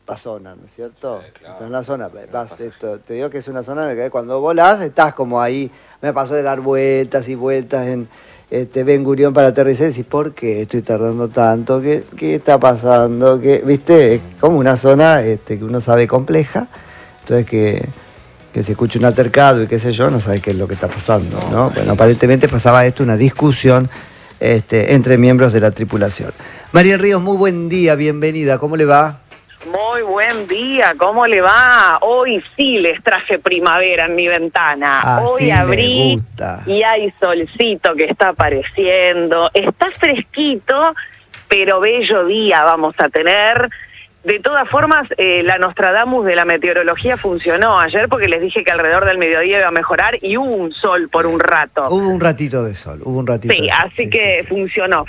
la zona, ¿no es cierto? Claro. En la zona, te digo que es una zona en la que cuando volás estás como ahí, me pasó de dar vueltas y vueltas en Ben Gurión para aterrizar y decís, ¿por qué estoy tardando tanto? ¿Qué está pasando? ¿Viste? Es como una zona que uno sabe compleja, entonces que se escuche un altercado y qué sé yo, no sabe qué es lo que está pasando, ¿no? Bueno, aparentemente pasaba esto, una discusión entre miembros de la tripulación. María Ríos, muy buen día, bienvenida, ¿cómo le va? Muy buen día, ¿cómo le va? Hoy sí les traje primavera en mi ventana. Hoy abrí y hay solcito que está apareciendo. Está fresquito, pero bello día vamos a tener. De todas formas, la Nostradamus de la meteorología funcionó ayer porque les dije que alrededor del mediodía iba a mejorar y hubo un sol por un rato. Hubo un ratito de sol, Sí, así que funcionó.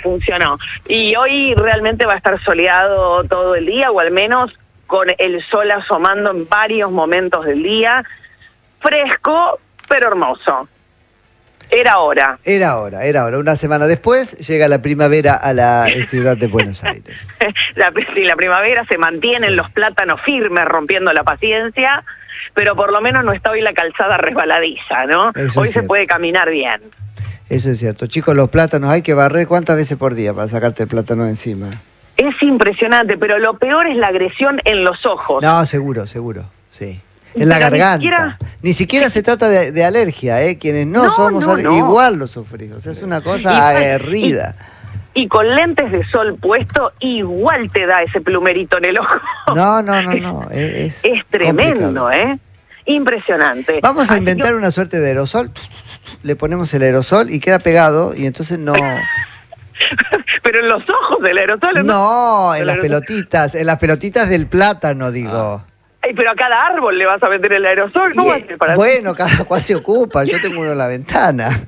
Y hoy realmente va a estar soleado todo el día, o al menos con el sol asomando en varios momentos del día. Fresco, pero hermoso. Era hora. Una semana después llega la primavera a la ciudad de Buenos Aires. La primavera se mantienen los plátanos firmes rompiendo la paciencia, pero por lo menos no está hoy la calzada resbaladiza, ¿no? Hoy se puede caminar bien. Eso es cierto. Chicos, los plátanos hay que barrer ¿cuántas veces por día para sacarte el plátano encima? Es impresionante, pero lo peor es la agresión en los ojos. No, seguro, sí. En la garganta. Ni siquiera se trata de alergia, ¿eh? Quienes no somos igual lo sufrimos. O sea, es una cosa aguerrida. Y con lentes de sol puesto, igual te da ese plumerito en el ojo. No. Es tremendo, complicado. Impresionante. Vamos a inventar una suerte de aerosol. Le ponemos el aerosol y queda pegado y entonces no... Pero en los ojos del aerosol. No, en las pelotitas del plátano, digo. Ay, pero a cada árbol le vas a meter el aerosol. ¿Cómo haces para bueno, cada cual se ocupa. Yo tengo uno en la ventana.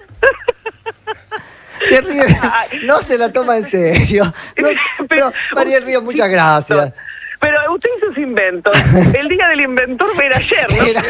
Se ríe. No se la toma en serio. Pero María Ríos, muchas gracias. Pero usted hizo sus inventos. El día del inventor era ayer,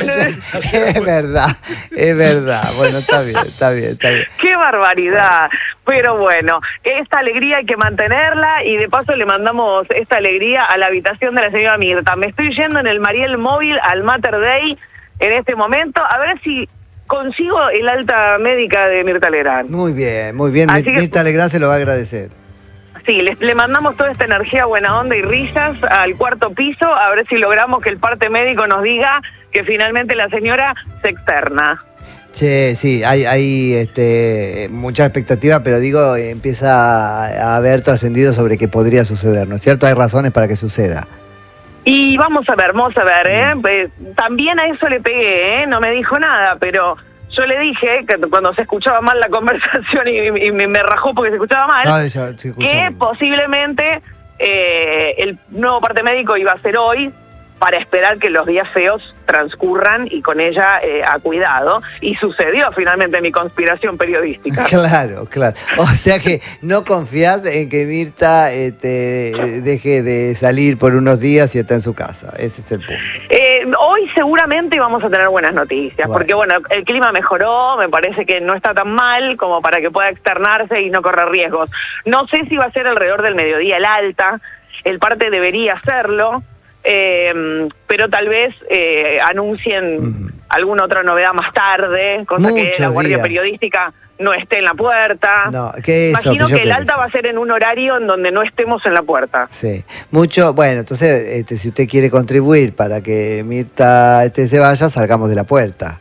¿no? Es verdad. Bueno, está bien. ¡Qué barbaridad! Pero bueno, esta alegría hay que mantenerla y de paso le mandamos esta alegría a la habitación de la señora Mirta. Me estoy yendo en el Mariel Móvil al Mater Dei en este momento, a ver si consigo el alta médica de Mirta Legrand. Muy bien. Mirta Legrand se lo va a agradecer. Sí, le mandamos toda esta energía, buena onda y risas al cuarto piso, a ver si logramos que el parte médico nos diga que finalmente la señora se externa. Sí, hay mucha expectativa, pero digo, empieza a haber trascendido sobre qué podría suceder, ¿no es cierto? Hay razones para que suceda. Y vamos a ver, Pues, también a eso le pegué, no me dijo nada, pero... Yo le dije que cuando se escuchaba mal la conversación y me rajó porque se escuchaba mal, que posiblemente el nuevo parte médico iba a ser hoy para esperar que los días feos transcurran y con ella a cuidado. Y sucedió finalmente mi conspiración periodística. Claro. O sea que no confías en que Mirta deje de salir por unos días y está en su casa. Ese es el punto. Hoy seguramente vamos a tener buenas noticias, porque bueno, el clima mejoró, me parece que no está tan mal como para que pueda externarse y no correr riesgos. No sé si va a ser alrededor del mediodía el alta, el parte debería hacerlo, pero tal vez anuncien alguna otra novedad más tarde, cosa que la guardia periodística no esté en la puerta. Imagino que el alta va a ser en un horario en donde no estemos en la puerta. Sí, bueno, entonces si usted quiere contribuir para que Mirta se vaya, salgamos de la puerta.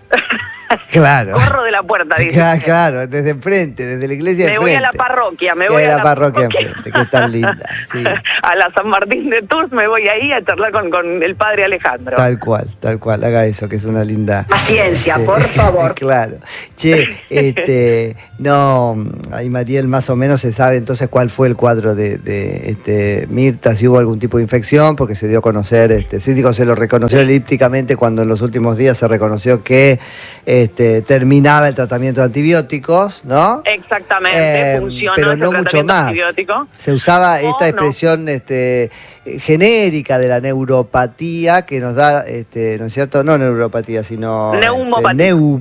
Claro. Corro de la puerta, dice. Claro, desde enfrente, desde la iglesia de enfrente. Me voy a la parroquia, a la parroquia enfrente, que es tan linda. Sí. A la San Martín de Tours me voy ahí a charlar con el padre Alejandro. Tal cual, haga eso, que es una linda... Paciencia, por favor. Claro. Che, ahí Mariel más o menos se sabe entonces cuál fue el cuadro de Mirta, si hubo algún tipo de infección, porque se dio a conocer, se lo reconoció elípticamente cuando en los últimos días se reconoció que terminaba el tratamiento de antibióticos, ¿no? Exactamente, funcionó pero no mucho más. Antibiótico. Se usaba esta expresión genérica de la neuropatía que nos da, ¿no es cierto? No neuropatía, sino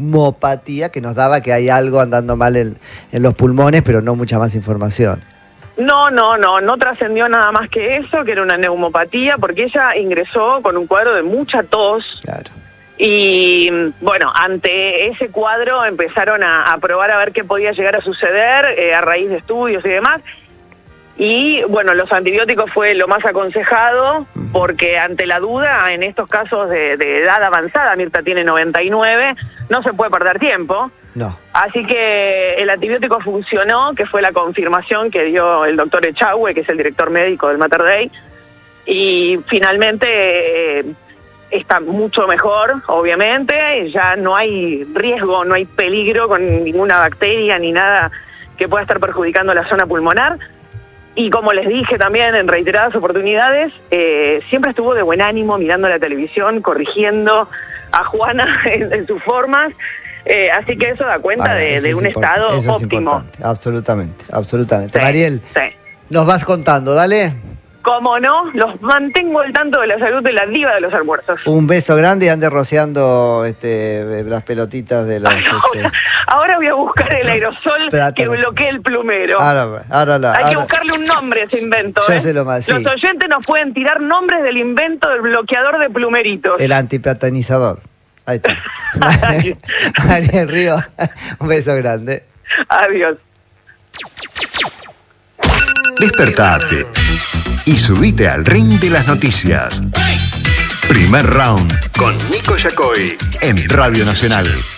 neumopatía, que nos daba que hay algo andando mal en los pulmones, pero no mucha más información. No trascendió nada más que eso, que era una neumopatía, porque ella ingresó con un cuadro de mucha tos. Claro. Y bueno, ante ese cuadro empezaron a probar a ver qué podía llegar a suceder a raíz de estudios y demás. Y bueno, los antibióticos fue lo más aconsejado, porque ante la duda, en estos casos de edad avanzada, Mirta tiene 99, no se puede perder tiempo. No. Así que el antibiótico funcionó, que fue la confirmación que dio el doctor Echagüe, que es el director médico del Mater Dei, y finalmente está mucho mejor, obviamente, ya no hay riesgo, no hay peligro con ninguna bacteria ni nada que pueda estar perjudicando la zona pulmonar. Y como les dije también en reiteradas oportunidades, siempre estuvo de buen ánimo mirando la televisión, corrigiendo a Juana en sus formas. Así que eso da cuenta de un estado óptimo. Absolutamente, absolutamente. Sí, Mariel, sí. Nos vas contando, dale. Como no, los mantengo al tanto de la salud de la diva de los almuerzos. Un beso grande y ande rociando las pelotitas de los... Ahora voy a buscar el aerosol que bloquee el plumero. Hay que buscarle un nombre a ese invento. Yo sé lo más, sí. Los oyentes nos pueden tirar nombres del invento del bloqueador de plumeritos. El antiplatonizador. Ahí está. Mariel Río, un beso grande. Adiós. Despertate y subite al ring de las noticias. Primer round con Nico Yacoy en Radio Nacional.